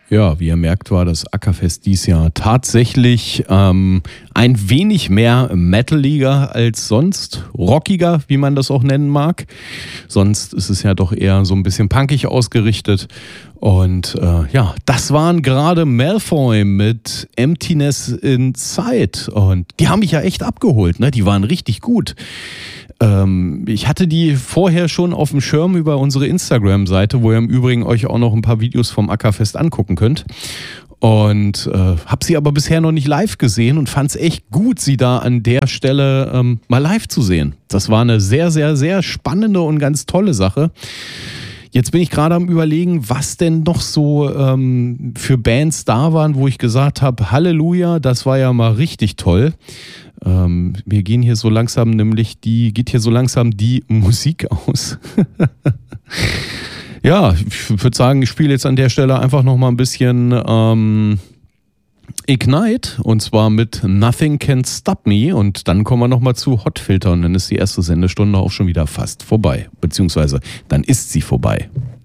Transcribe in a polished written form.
Ja, wie ihr merkt, war das Ackerfest dieses Jahr tatsächlich ein wenig mehr metaliger als sonst, rockiger, wie man das auch nennen mag. Sonst ist es ja doch eher so ein bisschen punkig ausgerichtet. Und ja, das waren gerade Malfoy mit Emptiness Inside. Und die haben mich ja echt abgeholt, ne? Die waren richtig gut. Ich hatte die vorher schon auf dem Schirm über unsere Instagram-Seite, wo ihr im Übrigen euch auch noch ein paar Videos vom Ackerfest angucken könnt. Und habe sie aber bisher noch nicht live gesehen und fand es echt gut, sie da an der Stelle mal live zu sehen. Das war eine sehr, sehr, sehr spannende und ganz tolle Sache. Jetzt bin ich gerade am Überlegen, was denn noch so für Bands da waren, wo ich gesagt habe, Halleluja, das war ja mal richtig toll. Mir geht hier so langsam die Musik aus. Ja, ich würde sagen, ich spiele jetzt an der Stelle einfach noch mal ein bisschen Ignite, und zwar mit Nothing Can Stop Me, und dann kommen wir noch mal zu Hot Filter und dann ist die erste Sendestunde auch schon wieder fast vorbei, beziehungsweise dann ist sie vorbei.